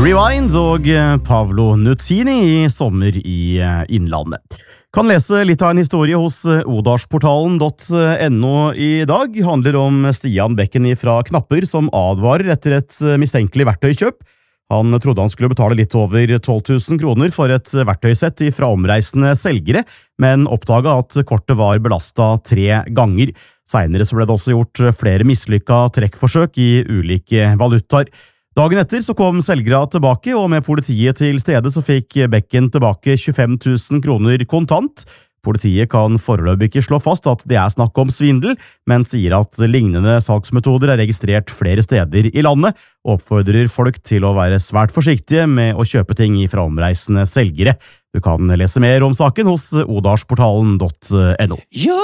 Rewind og Pavlo Nutini i sommer i Innlandet. Kan lese litt av en historie hos odalsportalen.no i dag. Handler om Stian Bekken fra Knapper som advarer etter et mistenkelig verktøykjøp. Han trodde han skulle betale litt over 12 000 kroner for et verktøysett fra omreisende selgere, men oppdaget at kortet var belastet 3 ganger. Senere så ble det også gjort flere mislykka trekkforsøk i ulike valutaer. Dagen etter så kom selgere tilbake, og med politiet til stede så fikk Bekken tilbake 25 000 kroner kontant. Politiet kan foreløpig ikke slå fast at det er snakk om svindel, men sier at lignende salgsmetoder er registrert flere steder i landet, og oppfordrer folk til å være svært forsiktige med å kjøpe ting fra omreisende selgere. Du kan lese mer om saken hos odalsportalen.no.